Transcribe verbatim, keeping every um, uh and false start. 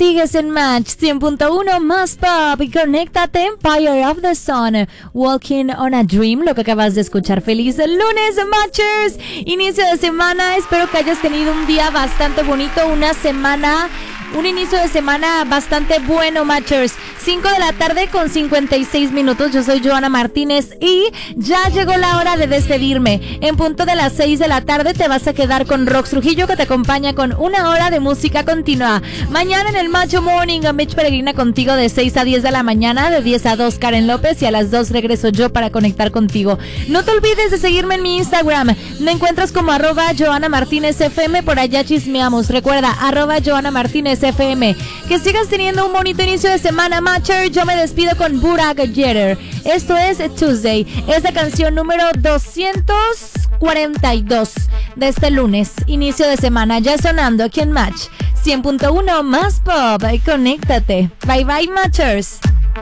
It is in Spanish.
Sigues en Match cien punto uno más pop y conéctate. Empire of the Sun, Walking on a Dream, lo que acabas de escuchar. Feliz lunes, Matchers. Inicio de semana. Espero que hayas tenido un día bastante bonito, una semana... Un inicio de semana bastante bueno, Matchers. cinco de la tarde con cincuenta y seis minutos. Yo soy Joana Martínez y ya llegó la hora de despedirme. En punto de las seis de la tarde te vas a quedar con Rox Trujillo, que te acompaña con una hora de música continua. Mañana en el Macho Morning, a Mitch Peregrina contigo de seis a diez de la mañana, de diez a dos Karen López y a las dos regreso yo para conectar contigo. No te olvides de seguirme en mi Instagram. Me encuentras como arroba Joana Martínez F M, por allá chismeamos. Recuerda, arroba Joana Martínez F M. Que sigas teniendo un bonito inicio de semana, Matcher. Yo me despido con Burak Jeter. Esto es Tuesday. Es la canción número doscientos cuarenta y dos de este lunes, inicio de semana, ya sonando aquí en Match cien punto uno más pop. Conéctate. Bye bye, Matchers.